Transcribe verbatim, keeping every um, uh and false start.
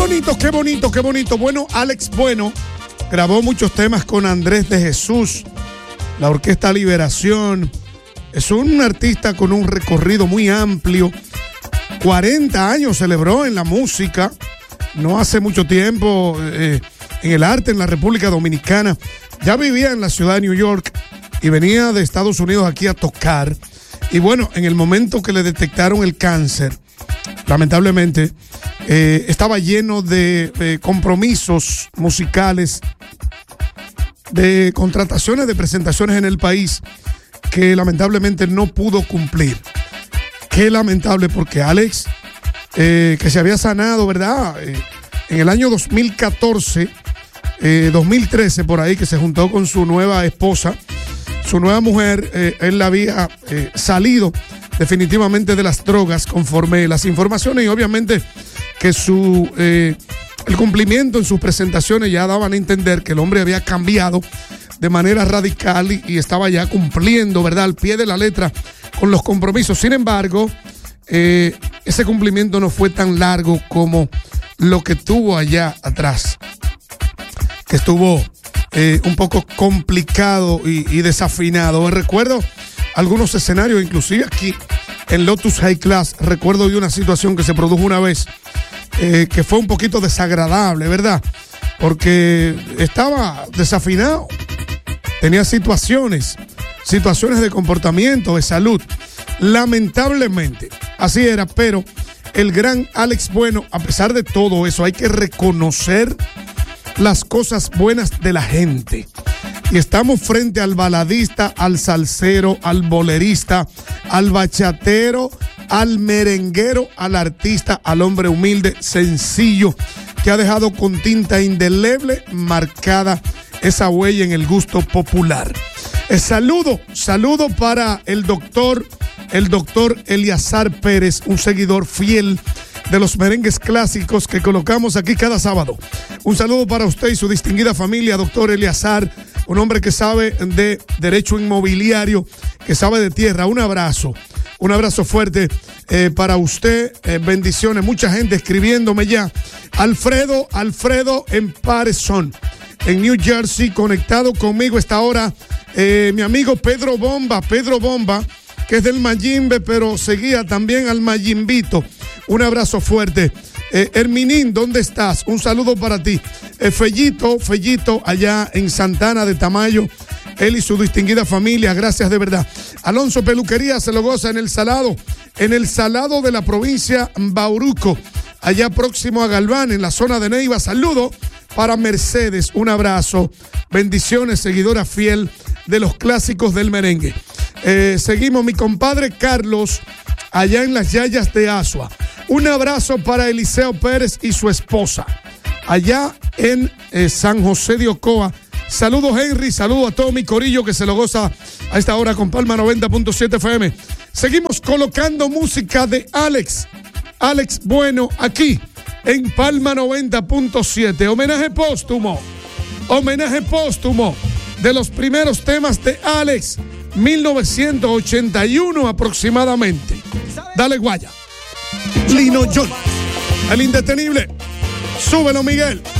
bonito, qué bonito, qué bonito. Bueno, Alex Bueno grabó muchos temas con Andrés de Jesús, la Orquesta Liberación. Es un artista con un recorrido muy amplio. cuarenta años celebró en la música, no hace mucho tiempo, eh, en el arte en la República Dominicana. Ya vivía en la ciudad de New York y venía de Estados Unidos aquí a tocar. Y bueno, en el momento que le detectaron el cáncer, lamentablemente, eh, estaba lleno de eh, compromisos musicales, de contrataciones, de presentaciones en el país que lamentablemente no pudo cumplir. Qué lamentable, porque Alex, eh, que se había sanado, ¿verdad? Eh, en el año dos mil catorce, eh, dos mil trece, por ahí, que se juntó con su nueva esposa, su nueva mujer, eh, él la había eh, salido definitivamente de las drogas conforme las informaciones, y obviamente que su eh, el cumplimiento en sus presentaciones ya daban a entender que el hombre había cambiado de manera radical y, y estaba ya cumpliendo, ¿verdad?, al pie de la letra con los compromisos. Sin embargo, eh, ese cumplimiento no fue tan largo como lo que tuvo allá atrás, que estuvo eh, un poco complicado y, y desafinado. Recuerdo algunos escenarios, inclusive aquí en Lotus High Class, recuerdo de una situación que se produjo una vez, eh, que fue un poquito desagradable, ¿verdad? Porque estaba desafinado, tenía situaciones, situaciones de comportamiento, de salud. Lamentablemente, así era, pero el gran Alex Bueno, a pesar de todo eso, hay que reconocer las cosas buenas de la gente. Y estamos frente al baladista, al salsero, al bolerista, al bachatero, al merenguero, al artista, al hombre humilde, sencillo, que ha dejado con tinta indeleble marcada esa huella en el gusto popular. Eh, saludo, saludo para el doctor, el doctor Eliazar Pérez, un seguidor fiel de los merengues clásicos que colocamos aquí cada sábado. Un saludo para usted y su distinguida familia, doctor Eliazar, un hombre que sabe de derecho inmobiliario, que sabe de tierra. Un abrazo, un abrazo fuerte eh, para usted. Eh, bendiciones, mucha gente escribiéndome ya. Alfredo, Alfredo en Patterson, en New Jersey, conectado conmigo esta hora. Eh, mi amigo Pedro Bomba, Pedro Bomba, que es del Mayimbe, pero seguía también al Mayimbito. Un abrazo fuerte. Eh, Herminín, ¿dónde estás? Un saludo para ti. Eh, Fellito, Fellito, allá en Santana de Tamayo, él y su distinguida familia, gracias de verdad. Alonso Peluquería se lo goza en el Salado, en el Salado de la provincia Bauruco, allá próximo a Galván, en la zona de Neiva. Saludo para Mercedes, un abrazo. Bendiciones, seguidora fiel de los clásicos del merengue. Eh, seguimos, mi compadre Carlos, allá en las Yayas de Asua. Un abrazo para Eliseo Pérez y su esposa, allá en eh, San José de Ocoa. Saludos, Henry, saludo a todo mi corillo que se lo goza a esta hora con Palma noventa punto siete F M. Seguimos colocando música de Alex, Alex Bueno, aquí en Palma noventa punto siete. Homenaje póstumo, homenaje póstumo de los primeros temas de Alex, mil novecientos ochenta y uno aproximadamente. Dale, guaya. Lino John, el indetenible. Súbelo, Miguel.